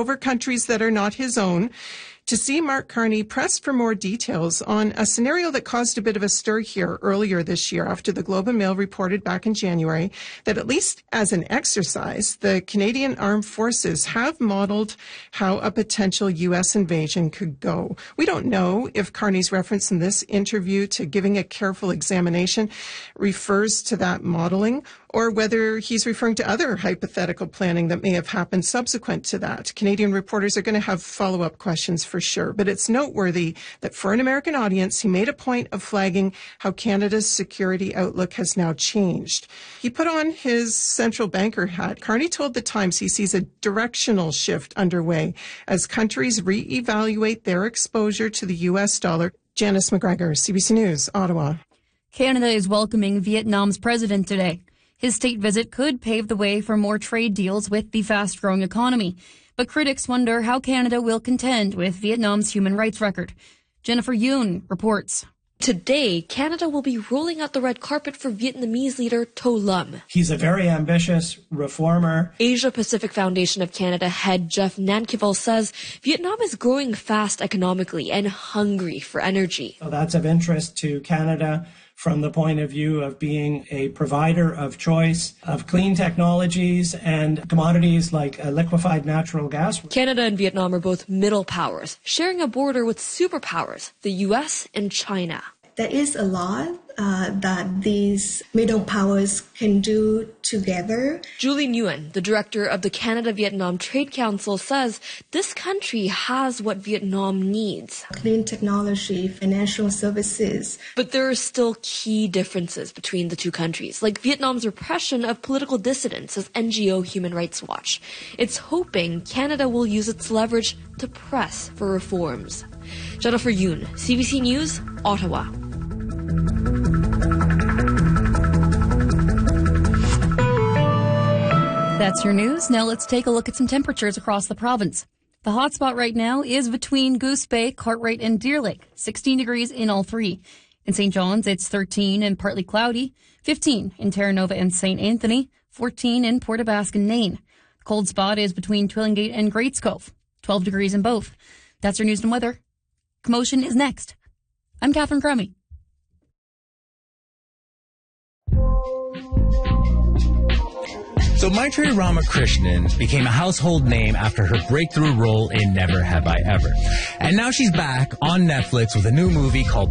over countries that are not his own, to see Mark Carney pressed for more details on a scenario that caused a bit of a stir here earlier this year after the Globe and Mail reported back in January that at least as an exercise, the Canadian Armed Forces have modeled how a potential U.S. invasion could go. We don't know if Carney's reference in this interview to giving a careful examination refers to that modeling or whether he's referring to other hypothetical planning that may have happened subsequent to that. Canadian reporters are going to have follow-up questions for sure, but it's noteworthy that for an American audience, he made a point of flagging how Canada's security outlook has now changed. He put on his central banker hat. Carney told The Times he sees a directional shift underway as countries reevaluate their exposure to the U.S. dollar. Janice McGregor, CBC News, Ottawa. Canada is welcoming Vietnam's president today. His state visit could pave the way for more trade deals with the fast-growing economy. But critics wonder how Canada will contend with Vietnam's human rights record. Jennifer Yoon reports. Today, Canada will be rolling out the red carpet for Vietnamese leader To Lam. He's a very ambitious reformer. Asia Pacific Foundation of Canada head Jeff Nankival says Vietnam is growing fast economically and hungry for energy. So that's of interest to Canada from the point of view of being a provider of choice of clean technologies and commodities like liquefied natural gas. Canada and Vietnam are both middle powers, sharing a border with superpowers, the U.S. and China. There is a lot that these middle powers can do together. Julie Nguyen, the director of the Canada-Vietnam Trade Council, says this country has what Vietnam needs. Clean technology, financial services. But there are still key differences between the two countries, like Vietnam's repression of political dissidents, says NGO Human Rights Watch. It's hoping Canada will use its leverage to press for reforms. Jennifer Yoon, CBC News, Ottawa. That's your news. Now let's take a look at some temperatures across the province. The hot spot right now is between Goose Bay, Cartwright, and Deer Lake. 16 degrees in all three. In St. John's, it's 13 and partly cloudy. 15 in Terra Nova and St. Anthony. 14 in Port aux Basques and Nain. The cold spot is between Twillingate and Greats Cove. 12 degrees in both. That's your news and weather. Commotion is next. I'm Catherine Crummy. So Maitreyi Ramakrishnan became a household name after her breakthrough role in Never Have I Ever. And now she's back on Netflix with a new movie called